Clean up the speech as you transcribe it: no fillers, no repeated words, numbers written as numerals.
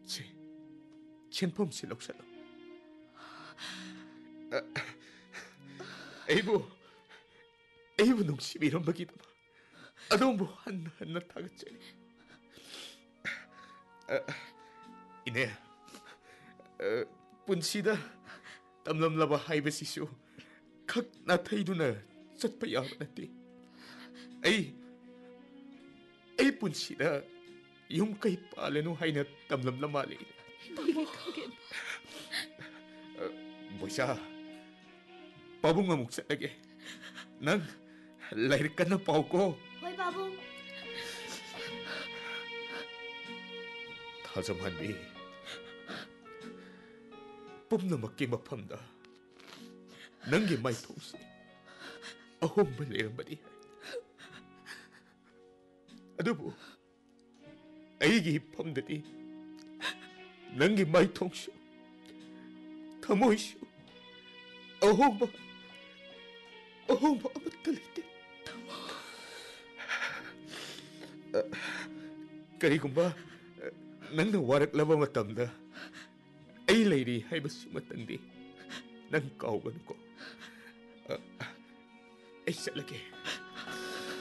ꯁꯤ ꯁꯦꯟꯐꯝꯁꯤ ꯂꯧꯁꯜꯂꯣ. ꯑꯩꯕꯨ ꯅꯨꯡꯁꯤꯕꯤꯔꯝꯕꯒꯤꯗꯃꯛ ꯑꯗꯣꯝꯕꯨ ꯍꯟꯅ ꯍꯟꯅ ꯊꯥꯒꯠꯆꯔꯤ. ꯏꯅꯦ, ꯄꯨꯟꯁꯤꯗ ꯇꯝꯂꯝꯂꯕ ꯍꯥꯏꯕꯁꯤꯁꯨ ꯈꯛ ꯅꯥꯊꯩꯗꯨꯅ ꯆꯠꯄ ꯌꯥꯕ ꯅꯠꯇꯦ. ꯑꯩ ꯄꯨꯟꯁꯤꯗ ꯌꯨꯝ ꯀꯩ ꯄꯥꯜꯂꯅꯨ ꯍꯥꯏꯅ ꯇꯝꯂꯝꯂ ꯃꯥꯜꯂꯦ. ꯈꯪꯒꯦ. ꯕꯣꯏꯆꯥ, ꯄꯥꯕꯨꯡ ꯑꯃꯨꯛ ꯆꯠꯂꯒꯦ. ꯅꯪ ꯂꯥꯏꯔꯤꯛ ꯀꯟꯅ ꯄꯥꯎꯀꯣ. ꯍꯣꯏ ꯄꯥꯕꯨꯡ. ꯊꯥꯖꯝꯍꯟꯕꯤ, ꯄꯨꯝꯅꯃꯛꯀꯤ ꯃꯐꯝꯗ ꯅꯪꯒꯤ ꯃꯥꯏꯊꯣꯡꯁꯤ ꯑꯍꯣꯡꯕ ꯂꯩꯔꯝꯕꯗꯤ ꯌꯥꯏ. ꯑꯗꯨꯕꯨ ꯑꯩꯒꯤ ꯏꯐꯝꯗꯗꯤ ꯅꯪꯒꯤ ꯃꯥꯏꯊꯣꯡꯁꯨ ꯊꯃꯣꯏꯁꯨ ꯑꯍꯣꯡꯕ ꯑꯃꯠꯇ ꯂꯩꯇꯦ. ꯀꯔꯤꯒꯨꯝꯕ ꯅꯪꯅ ꯋꯥꯔꯛꯂꯕ ꯃꯇꯝꯗ ꯑꯩ ꯂꯩꯔꯤ ꯍꯥꯏꯕꯁꯤꯃꯇꯪꯗꯤ ꯅꯪ ꯀꯥꯎꯒꯅꯨꯀꯣ. ꯑꯩ ꯆꯠꯂꯒꯦ.